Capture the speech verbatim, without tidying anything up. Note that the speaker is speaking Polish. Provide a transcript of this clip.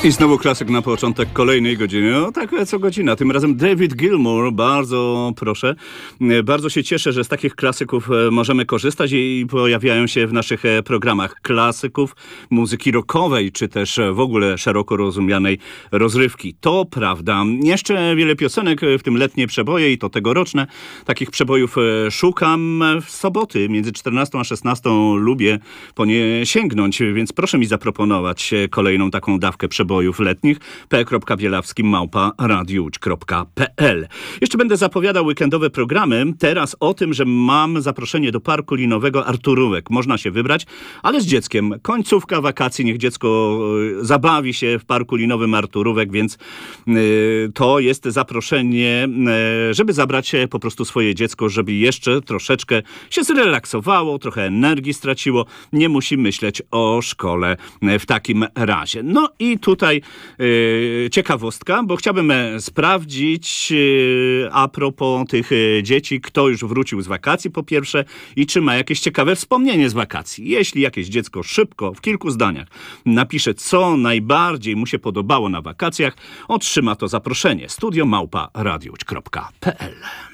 I znowu klasyk na początek kolejnej godziny. No tak co godzina. Tym razem David Gilmour. Bardzo proszę. Bardzo się cieszę, że z takich klasyków możemy korzystać i pojawiają się w naszych programach klasyków muzyki rockowej, czy też w ogóle szeroko rozumianej rozrywki. To prawda. Jeszcze wiele piosenek, w tym letnie przeboje i to tegoroczne. Takich przebojów szukam w soboty. Między czternastą a szesnastą lubię po nie sięgnąć, więc proszę mi zaproponować kolejną taką dawkę przebojów letnich. p kropka bielawski małpa radiuć kropka p l. Jeszcze będę zapowiadał weekendowe programy. Teraz o tym, że mam zaproszenie do Parku Linowego Arturówek. Można się wybrać, ale z dzieckiem. Końcówka wakacji, niech dziecko zabawi się w Parku Linowym Arturówek, więc y, to jest zaproszenie, y, żeby zabrać po prostu swoje dziecko, żeby jeszcze troszeczkę się zrelaksowało, trochę energii straciło. Nie musi myśleć o szkole w takim razie. No i tutaj Tutaj y, ciekawostka, bo chciałbym e, sprawdzić y, a propos tych y, dzieci, kto już wrócił z wakacji po pierwsze i czy ma jakieś ciekawe wspomnienie z wakacji. Jeśli jakieś dziecko szybko, w kilku zdaniach napisze, co najbardziej mu się podobało na wakacjach, otrzyma to zaproszenie. studio małpa radiuć kropka p l.